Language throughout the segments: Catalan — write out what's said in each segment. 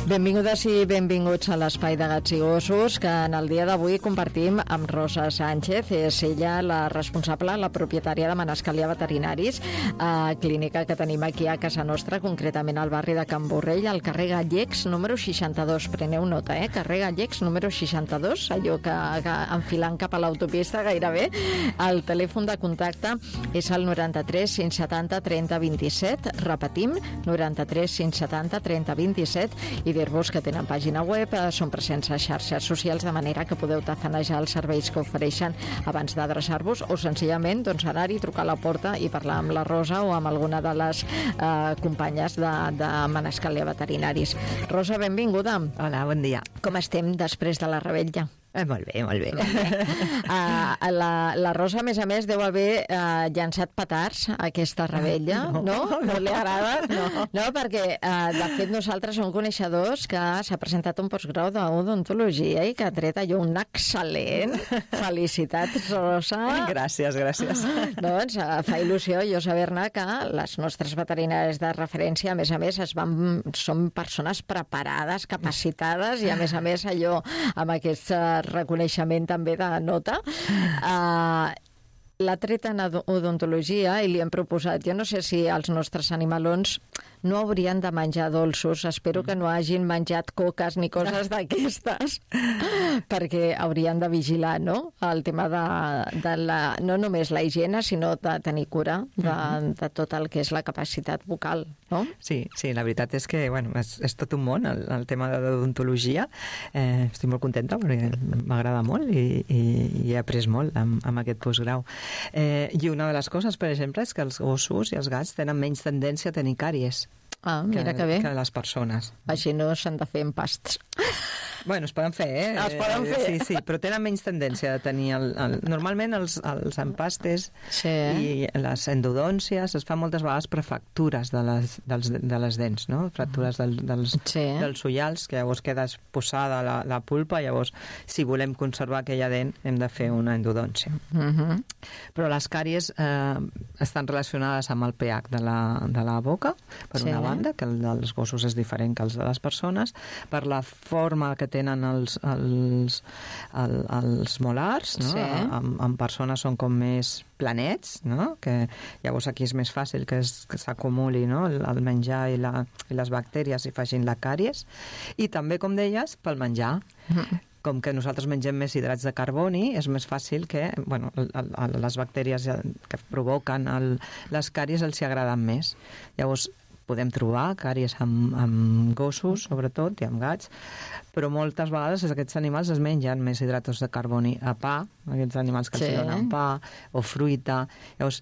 Benvingudes i benvinguts a l'Espai de Gats i Gossos, que en el dia d'avui compartim amb Rosa Sánchez. És ella la responsable, la propietària de Manescalia Veterinaris, clínica que tenim aquí a casa nostra, concretament al barri de Can Borrell, al carrer Gallecs, número 62. Preneu nota, carrer Gallecs, número 62, allò que enfilant cap a l'autopista gairebé. El telèfon de contacte és el 93 570 30 27, repetim, 93 570 30 27, i dir-vos que tenen pàgina web, són presents a xarxes socials, de manera que podeu tafanejar els serveis que ofereixen abans d'adreçar-vos, o senzillament anar-hi, trucar a la porta i parlar amb la Rosa o amb alguna de les companyes de Manescalia Veterinaris. Rosa, benvinguda. Hola, bon dia. Com estem després de la revetlla? Molt bé, molt bé. La Rosa, a més, deu haver llançat petards aquesta revetlla, no? No li agrada? No, perquè, de fet, nosaltres som coneixedors que s'ha presentat un postgrau d'odontologia i que ha tret allò un excel·lent. Felicitats, Rosa. Gràcies. Doncs fa il·lusió jo saber-ne que les nostres veterinàries de referència, a més, són persones preparades, capacitades, i a més allò amb aquest reconeixement també de nota. L'ha tret en odontologia i li hem proposat, jo no sé si els nostres animalons no haurien de menjar dolços, espero que no hagin menjat coques ni coses d'aquestes, perquè haurien de vigilar, no?, el tema de no només la higiene, sinó de tenir cura de tot el que és la capacitat bucal, no? Sí, la veritat és que, bueno, és tot un món, el tema de l'odontologia. Estic molt contenta perquè m'agrada molt i he après molt amb aquest postgrau. I una de les coses, per exemple, és que els gossos i els gats tenen menys tendència a tenir càries. Mira que bé. Que les persones. Així no s'han de fer empasts. Bueno, es poden fer, Es poden fer. Sí, però tenen menys tendència de tenir... Normalment els empastes i les endodòncies es fan moltes vegades per fractures de les dents, no? Fractures dels ullals, que llavors queda posada la pulpa, llavors, si volem conservar aquella dent, hem de fer una endodòncia. Però les càries estan relacionades amb el pH de la boca, per una banda, que el dels gossos és diferent que els de les persones, per la forma que tenen els molars, no? En persones són com més planets, no? Que llavors aquí és més fàcil que s'acumuli, no?, el menjar i les bactèries i facin la càries. I també, com deies, pel menjar. Com que nosaltres mengem més hidrats de carboni, és més fàcil que, bueno, les bactèries que provoquen les càries els hi agraden més. Llavors, podem trobar càries amb gossos, sobretot, i amb gats, però moltes vegades aquests animals es mengen més hidratos de carboni a pa, aquests animals que els donen pa o fruita, llavors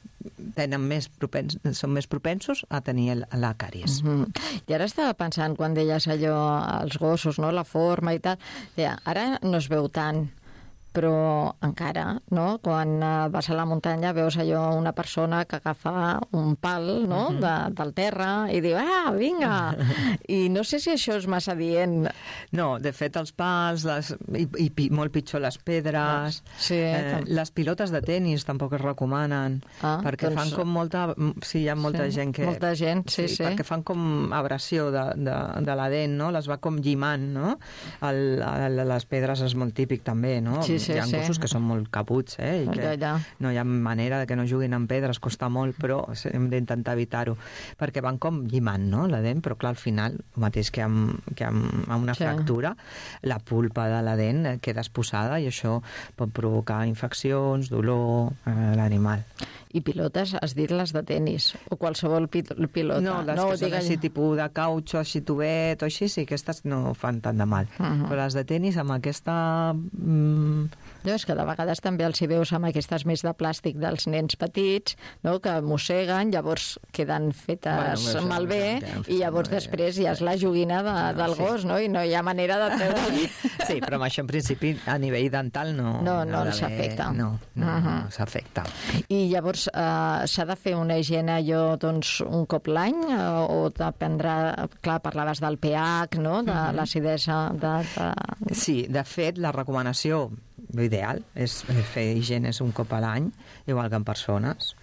són més propensos a tenir la càries. I ara estava pensant, quan deies allò, els gossos, no?, la forma i tal, ara no es veu tant, però encara, no?, quan vas a la muntanya veus allò, una persona que agafa un pal, no?, del terra i diu, vinga! I no sé si això és massa dient. No, de fet, els pals, i molt pitjor les pedres, les pilotes de tenis tampoc es recomanen, perquè fan com molta... Sí, hi ha molta gent que... Molta gent, sí. Perquè fan com abrasió de la dent, no?, les va com llimant, no? Les pedres és molt típic també, no? Hi ha gossos que són molt caputs, i que no hi ha manera que no juguin amb pedres, costa molt, però hem d'intentar evitar-ho, perquè van com llimant, no?, la dent, però clar, al final, el mateix que amb una fractura, la pulpa de la dent queda exposada i això pot provocar infeccions, dolor a l'animal. I pilotes, has dit les de tenis, o qualsevol pilota. No, les que són així, tipus de cautxo, així tubet, o així, sí, aquestes no fan tant de mal. Però les de tenis, amb aquesta... És que de vegades també els hi veus amb aquestes més de plàstic dels nens petits, no?, que mosseguen, llavors queden fetes malbé, i llavors després ja és la joguina del gos, no?, i no hi ha manera de treure-li. Sí, però amb això en principi a nivell dental no s'afecta. No s'afecta. I llavors s'ha de fer una higiene doncs un cop l'any, o dependrà, clar, parlaves del pH, no?, de l'acidesa. Sí, de fet, la recomanació l'ideal és fer higienes un cop a l'any, igual que en persones,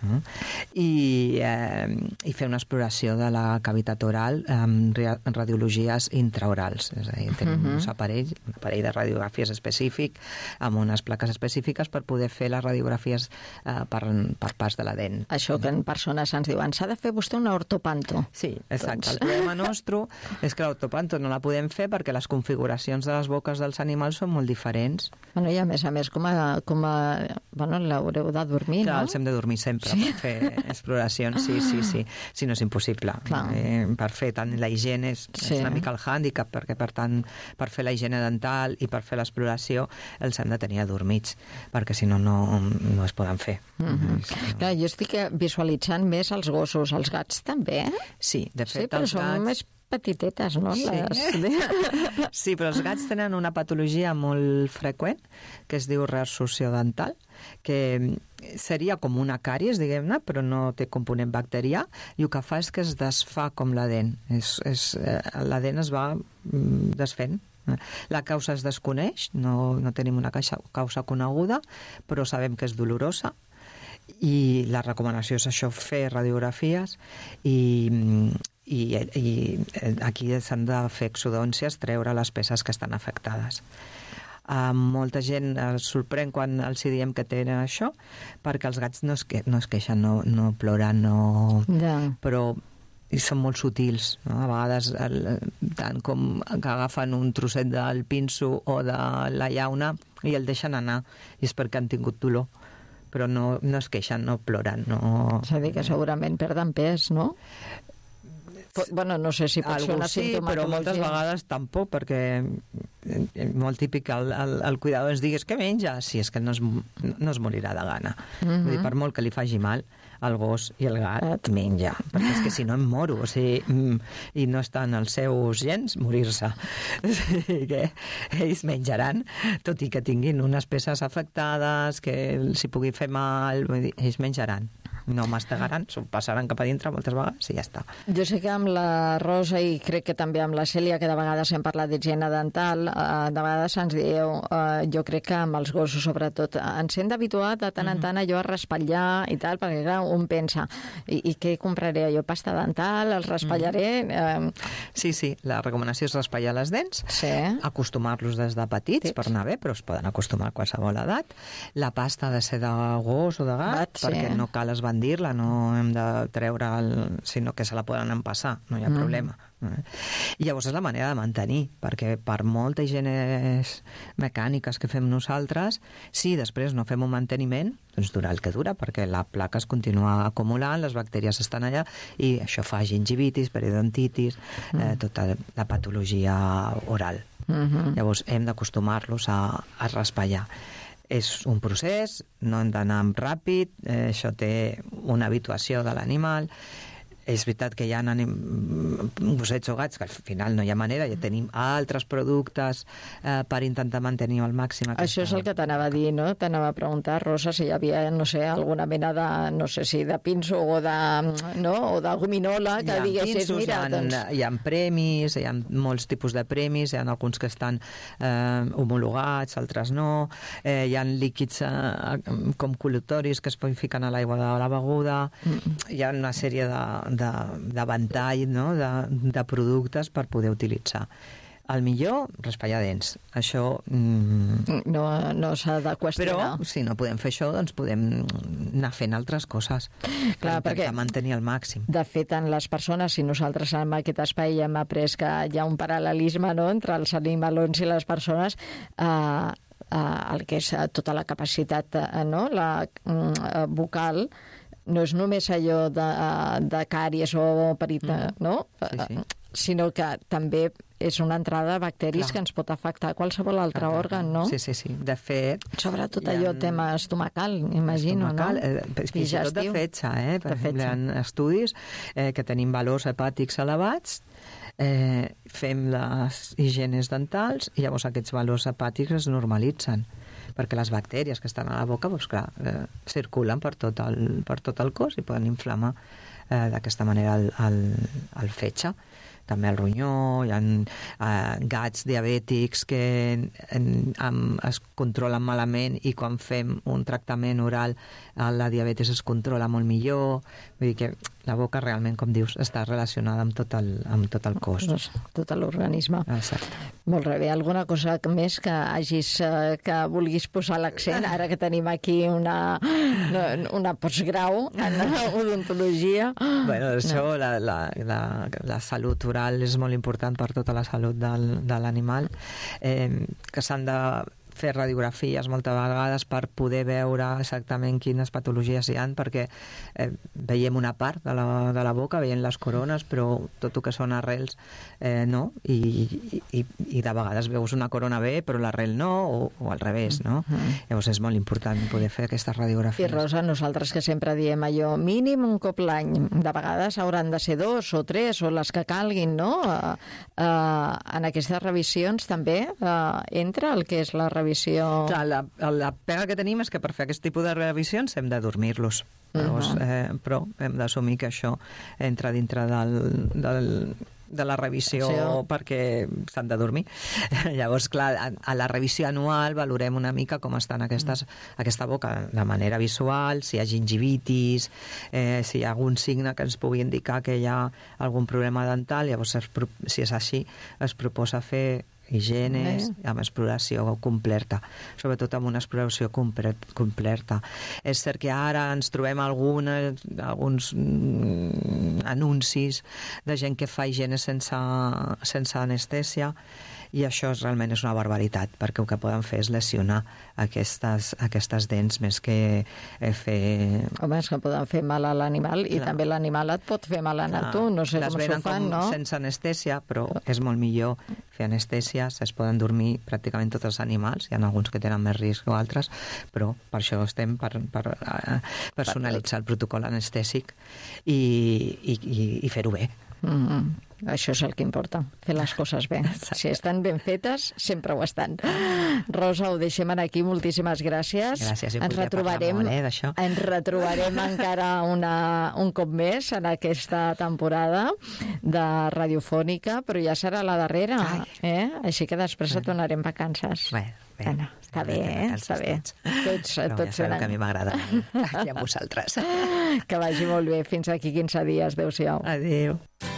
i fer una exploració de la cavitat oral amb radiologies intraorals. És a dir, tenim un aparell de radiografies específic, amb unes plaques específiques per poder fer les radiografies per parts de la dent. Això que en persones ens diuen, s'ha de fer vostè una ortopanto. Sí, exacte. El problema nostre és que l'ortopanto no la podem fer perquè les configuracions de les boques dels animals són molt diferents. Bueno, i a més, l'haureu de dormir, Clar, no? els hem de dormir sempre per fer exploracions, sí. Si no és impossible. Per fer tant la higiene és una mica el hàndicap, perquè per tant, per fer la higiene dental i per fer l'exploració els hem de tenir adormits, perquè si no, no es poden fer. Clar, jo estic visualitzant més els gossos, els gats també, Sí, de fet, però els gats... són més petitetes, no? Sí, però els gats tenen una patologia molt freqüent que es diu reabsorció dental, que seria com una càries, diguem-ne, però no té component bacterià, i el que fa és que es desfà com la dent. La dent es va desfent. La causa es desconeix, no tenim una causa coneguda, però sabem que és dolorosa, i la recomanació és això, fer radiografies i aquí s'han de fer exodòncies, treure les peces que estan afectades. Molta gent es sorprèn quan els diem que tenen això, perquè els gats no es queixen, no ploren, però són molt sutils, no? A vegades tant com que agafen un trosset del pinso o de la llauna i el deixen anar, i és perquè han tingut dolor, però no es queixen, no ploren, no... És a dir, que segurament perden pes, no? Bueno, no sé si pot ser una símptoma... però moltes vegades tampoc, perquè molt típic el cuidador ens digués què menja, si és que no es morirà de gana. Vull dir, per molt que li faci mal, el gos i el gat menja, perquè és que si no em moro, o sigui, i no estan els seus gens morir-se. Que ells menjaran, tot i que tinguin unes peces afectades, que els hi pugui fer mal, vull dir, ells menjaran. No mastegaran, s'ho passaran cap a dintre moltes vegades i ja està. Jo sé que amb la Rosa i crec que també amb la Cèlia, que de vegades hem parlat d'higiene dental, de vegades ens dieu, jo crec que amb els gossos sobretot, ens hem d'habituar de tant en tant allò a raspallar i tal, perquè clar, un pensa, i què compraré jo? Pasta dental? Els raspallaré? Sí, la recomanació és raspallar les dents, acostumar-los des de petits per anar bé, però es poden acostumar a qualsevol edat. La pasta ha de ser de gos o de gat, perquè no cal esbandir-la, no hem de treure sinó que se la poden empassar, no hi ha problema. I llavors és la manera de mantenir, perquè per molta higiene mecàniques que fem nosaltres, si després no fem un manteniment, doncs dura el que dura, perquè la placa es continua acumulant, les bactèries estan allà, i això fa gingivitis, periodontitis, tota la patologia oral. Llavors hem d'acostumar-los a raspallar. És un procés, no hem d'anar ràpid, això té una habituació de l'animal. És veritat que hi ha gossets o gats que al final no hi ha manera, ja tenim altres productes per intentar mantenir al màxim aquesta... Això és el que t'anava a dir, no? T'anava a preguntar, Rosa, si hi havia, no sé, alguna mena de, no sé si de pinso o de, no? O de gominola que diguessis, mira, doncs... Hi ha premis, hi ha molts tipus de premis, hi ha alguns que estan homologats, altres no, hi ha líquids com col·lutoris que es fiquen a l'aigua de la beguda, hi ha una sèrie de ventall, no? de productes per poder utilitzar. El millor, raspallar dents. Això... No s'ha de qüestionar. Però, si no podem fer això, doncs podem anar fent altres coses. Clar, per intentar mantenir al màxim. De fet, en les persones, si nosaltres en aquest espai hem après que hi ha un paral·lelisme, no?, entre els animalons i les persones, el que és tota la capacitat, no?, la vocal, no és només allò de càries o perita, no? Sí. Sinó que també és una entrada de bacteris que ens pot afectar qualsevol altre òrgan, no? Sí. De fet... Sobretot allò tema estomacal, imagino, no? Fins i tot de fetge, Per exemple, hi ha estudis que tenim valors hepàtics elevats, fem les higienes dentals i llavors aquests valors hepàtics es normalitzen, perquè les bactèries que estan a la boca, doncs clar, circulen per tot el cos i poden inflamar d'aquesta manera el fetge. també el ronyó, hi ha gats diabètics que es controlen malament i quan fem un tractament oral la diabetis es controla molt millor. Vull dir que la boca realment, com dius, està relacionada amb tot el cos. Tot l'organisme. Exacte. Molt bé. Alguna cosa més que vulguis posar l'accent, ara que tenim aquí una postgrau en odontologia? Bueno, això, la salut oral és molt important per tota la salut de l'animal, que s'han de fer radiografies moltes vegades per poder veure exactament quines patologies hi ha, perquè veiem una part de la boca, veiem les corones, però tot el que són arrels no, i de vegades veus una corona bé, però l'arrel no, o al revés, no? Llavors és molt important poder fer aquestes radiografies. I Rosa, nosaltres que sempre diem allò, mínim un cop l'any, de vegades hauran de ser 2 o 3 o les que calguin, no? En aquestes revisions també entra el que és la revisió. Clar, la pega que tenim és que per fer aquest tipus de revisions hem de dormir-los. Però hem d'assumir que això entra dintre de la revisió perquè s'han de dormir. Llavors, clar, a la revisió anual valorem una mica com està aquesta boca de manera visual, si hi ha gingivitis, si hi ha algun signe que ens pugui indicar que hi ha algun problema dental. Llavors, si és així, es proposa fer higiene amb exploració completa, sobretot amb una exploració completa. És cert que ara ens trobem alguns anuncis de gent que fa higiene sense anestèsia, i això realment és una barbaritat, perquè el que poden fer és lesionar aquestes dents més que fer... Home, és que poden fer mal a l'animal i també l'animal et pot fer mal a tu, no sé com s'ho fan, no? Sense anestèsia, però és molt millor fer anestèsia, es poden dormir pràcticament tots els animals, hi ha alguns que tenen més risc o altres, però per això estem per personalitzar el protocol anestèsic i fer-ho bé. Això és el que importa, fer les coses bé. Si estan ben fetes, sempre ho estan. Rosa, ho deixem aquí. Moltíssimes gràcies. Gràcies, jo podria parlar molt d'això. Ens retrobarem encara un cop més en aquesta temporada de radiofònica, però ja serà la darrera. Així que després et donarem vacances. Bueno, està bé, està bé. Tots ja sabeu que a mi m'agrada i a vosaltres. Que vagi molt bé. Fins aquí 15 dies. Adéu-siau. Adéu.